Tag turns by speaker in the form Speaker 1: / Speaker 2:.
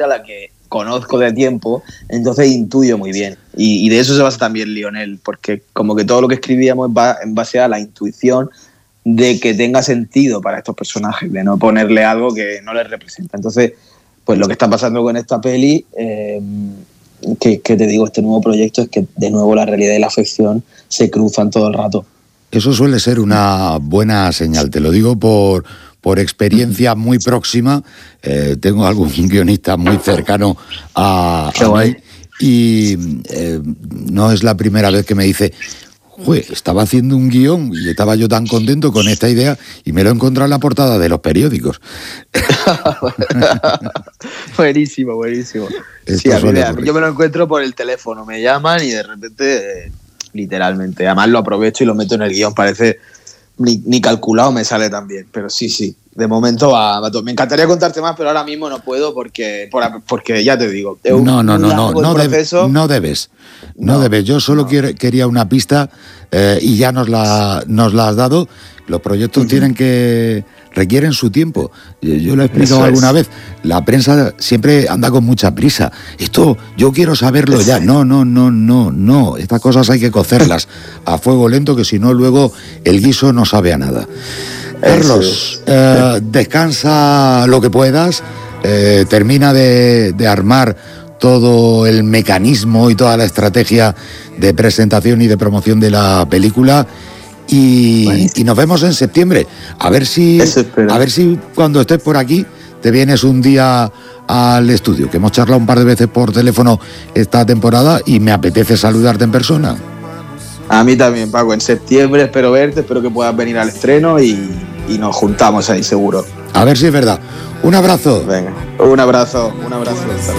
Speaker 1: gente a la que conozco de tiempo, entonces intuyo muy bien. Y de eso se basa también Lionel, porque como que todo lo que escribíamos va en base a la intuición de que tenga sentido para estos personajes, de no ponerle algo que no les representa. Entonces, pues lo que está pasando con esta peli, que te digo, este nuevo proyecto, es que de nuevo la realidad y la ficción se cruzan todo el rato.
Speaker 2: Eso suele ser una buena señal, te lo digo por experiencia muy próxima. Tengo algún guionista muy cercano a mí y no es la primera vez que me dice: estaba haciendo un guión y estaba yo tan contento con esta idea y me lo he encontrado en la portada de los periódicos.
Speaker 1: Buenísimo. Sí, yo me lo encuentro por el teléfono, me llaman y de repente, literalmente, además lo aprovecho y lo meto en el guión, parece ni calculado me sale tan bien, pero sí, de momento va todo. Me encantaría contarte más, pero ahora mismo no puedo porque ya te digo,
Speaker 2: no debes. Yo solo quería una pista y ya nos la has dado. Los proyectos requieren su tiempo. Yo lo he explicado alguna vez. La prensa siempre anda con mucha prisa. Esto yo quiero saberlo ya. No. Estas cosas hay que cocerlas a fuego lento, que si no luego el guiso no sabe a nada. Carlos, descansa lo que puedas. Termina de armar todo el mecanismo y toda la estrategia de presentación y de promoción de la película. Y nos vemos en septiembre. A ver si cuando estés por aquí te vienes un día al estudio, que hemos charlado un par de veces por teléfono esta temporada y me apetece saludarte en persona.
Speaker 1: A mí también, Paco. En septiembre espero verte, espero que puedas venir al estreno y nos juntamos ahí seguro.
Speaker 2: A ver si es verdad. Un abrazo.
Speaker 1: Venga, un abrazo.